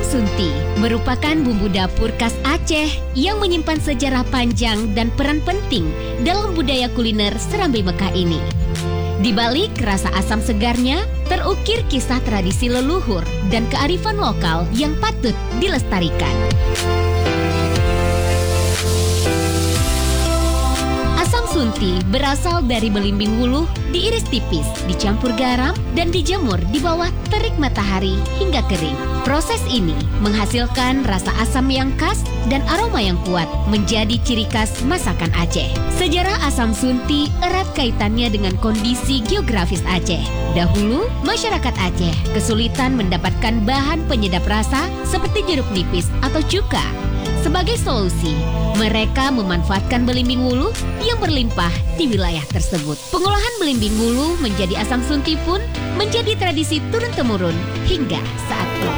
Sunti merupakan bumbu dapur khas Aceh yang menyimpan sejarah panjang dan peran penting dalam budaya kuliner Serambi Mekah ini. Di balik rasa asam segarnya, terukir kisah tradisi leluhur dan kearifan lokal yang patut dilestarikan. Asam sunti berasal dari belimbing wuluh, diiris tipis, dicampur garam, dan dijemur di bawah terik matahari hingga kering. Proses ini menghasilkan rasa asam yang khas dan aroma yang kuat menjadi ciri khas masakan Aceh. Sejarah asam sunti erat kaitannya dengan kondisi geografis Aceh. Dahulu, masyarakat Aceh kesulitan mendapatkan bahan penyedap rasa seperti jeruk nipis atau cuka. Sebagai solusi, mereka memanfaatkan belimbing wuluh yang berlimpah di wilayah tersebut. Pengolahan belimbing wuluh menjadi asam sunti pun menjadi tradisi turun-temurun hingga saat ini.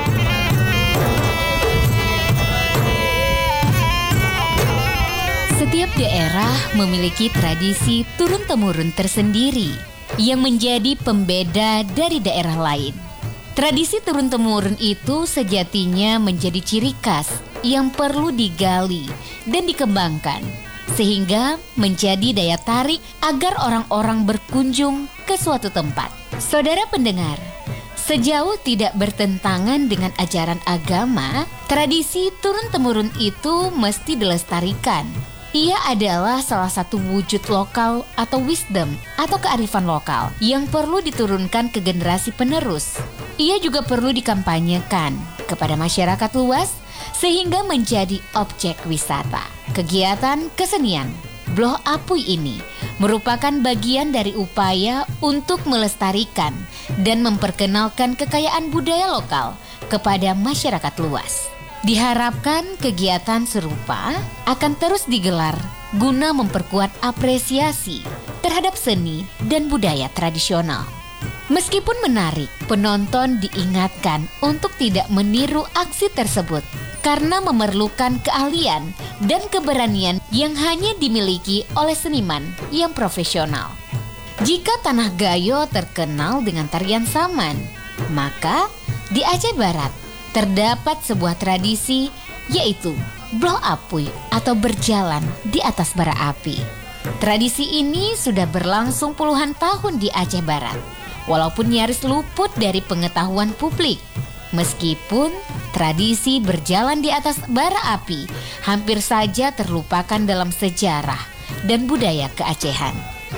Setiap daerah memiliki tradisi turun-temurun tersendiri yang menjadi pembeda dari daerah lain. Tradisi turun-temurun itu sejatinya menjadi ciri khas yang perlu digali dan dikembangkan, sehingga menjadi daya tarik agar orang-orang berkunjung ke suatu tempat. Saudara pendengar, sejauh tidak bertentangan dengan ajaran agama, tradisi turun-temurun itu mesti dilestarikan. Ia adalah salah satu wujud lokal atau wisdom atau kearifan lokal yang perlu diturunkan ke generasi penerus. Ia juga perlu dikampanyekan kepada masyarakat luas sehingga menjadi objek wisata. Kegiatan kesenian Bloh Apui ini merupakan bagian dari upaya untuk melestarikan dan memperkenalkan kekayaan budaya lokal kepada masyarakat luas. Diharapkan kegiatan serupa akan terus digelar guna memperkuat apresiasi terhadap seni dan budaya tradisional. Meskipun menarik, penonton diingatkan untuk tidak meniru aksi tersebut karena memerlukan keahlian dan keberanian yang hanya dimiliki oleh seniman yang profesional. Jika Tanah Gayo terkenal dengan tarian saman, maka di Aceh Barat terdapat sebuah tradisi, yaitu Bloh Apui atau berjalan di atas bara api. Tradisi ini sudah berlangsung puluhan tahun di Aceh Barat, walaupun nyaris luput dari pengetahuan publik. Meskipun tradisi berjalan di atas bara api hampir saja terlupakan dalam sejarah dan budaya keacehan.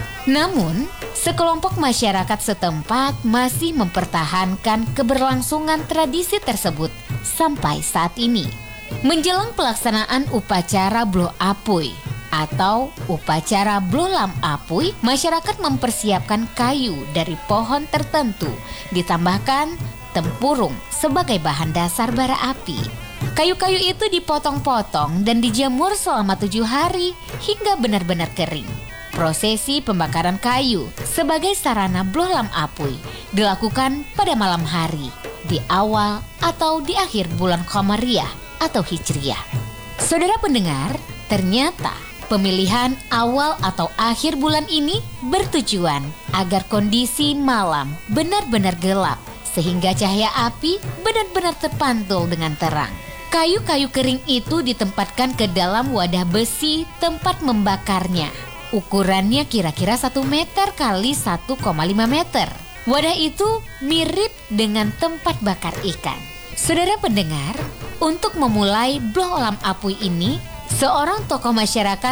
Namun, sekelompok masyarakat setempat masih mempertahankan keberlangsungan tradisi tersebut sampai saat ini. Menjelang pelaksanaan upacara Bloh Apui atau upacara Bloh Lam Apui, masyarakat mempersiapkan kayu dari pohon tertentu, ditambahkan tempurung sebagai bahan dasar bara api. Kayu-kayu itu dipotong-potong dan dijemur selama 7 hari hingga benar-benar kering. Prosesi pembakaran kayu sebagai sarana Bloh Lam Apui dilakukan pada malam hari, di awal atau di akhir bulan Qamariyah atau Hijriyah. Saudara pendengar, ternyata pemilihan awal atau akhir bulan ini bertujuan agar kondisi malam benar-benar gelap, sehingga cahaya api benar-benar terpantul dengan terang. Kayu-kayu kering itu ditempatkan ke dalam wadah besi tempat membakarnya. Ukurannya kira-kira 1 meter kali 1,5 meter. Wadah itu mirip dengan tempat bakar ikan. Saudara pendengar, untuk memulai Bloh Lam Apui ini, seorang tokoh masyarakat